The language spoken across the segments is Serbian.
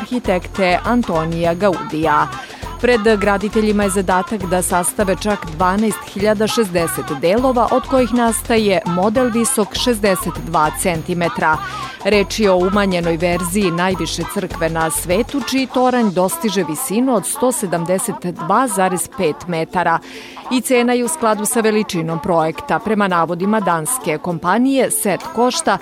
arhitekte Antonija Gaudija. Pred graditeljima je zadatak da sastave čak 12.060 delova, od kojih nastaje model visok 62 cm. Reč je o umanjenoj verziji najviše crkve na svetu, čiji toranj dostiže visinu od 172,5 metara i cena je u skladu sa veličinom projekta. Prema navodima danske kompanije, set košta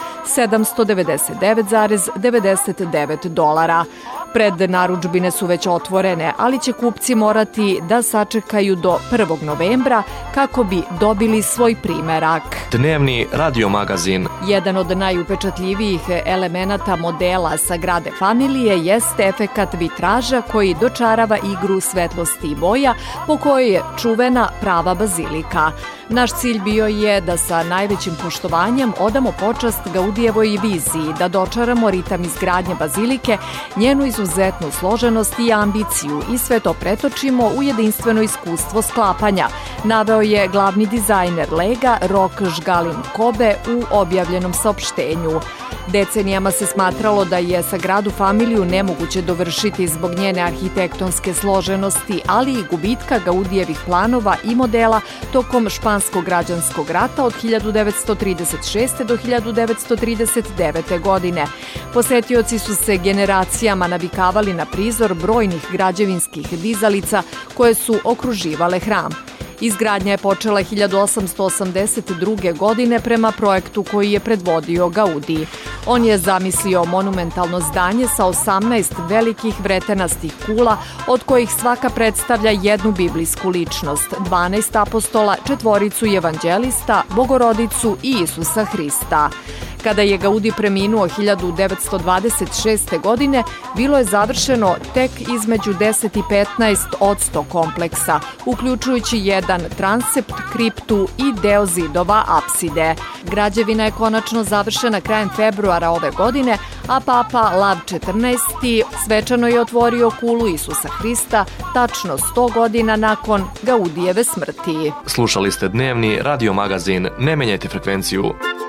$799,99. Prednarudžbine su već otvorene, ali će kupci morati da sačekaju do 1. novembra kako bi dobili svoj primerak. Dnevni radiomagazin. Jedan od najupečatljivijih elemenata modela Sagrade Familije jeste efekat vitraža koji dočarava igru svetlosti i boja po kojoj je čuvena prava bazilika. Naš cilj bio je da sa najvećim poštovanjem odamo počast Gaudijevoj viziji, da dočaramo ritam izgradnje bazilike, njenu izuzetnu složenost i ambiciju i sve to pretočimo u jedinstveno iskustvo sklapanja, naveo je glavni dizajner Lega Rok Žgalin Kobe u objavljenom saopštenju. Decenijama se smatralo da je Sagradu Familiju nemoguće dovršiti zbog njene arhitektonske složenosti, ali i gubitka Gaudijevih planova i modela tokom Španskog građanskog rata od 1936. do 1939. godine. Posetioci su se generacijama navikavali na prizor brojnih građevinskih dizalica koje su okruživale hram. Izgradnja je počela 1882. godine prema projektu koji je predvodio Gaudí. On je zamislio monumentalno zdanje sa 18 velikih vretenastih kula, od kojih svaka predstavlja jednu biblijsku ličnost, 12 apostola, 4 evanđelista, Bogorodicu i Isusa Hrista. Kada je Gaudí preminuo 1926. godine, bilo je završeno tek između 10 i 15% kompleksa, uključujući jedan transept, kriptu i deo zidova apside. Građevina je konačno završena krajem februara ove godine, a Papa Lav XIV svečano je otvorio kulu Isusa Hrista tačno 100 godina nakon Gaudijeve smrti. Slušali ste dnevni radiomagazin. Ne menjajte frekvenciju.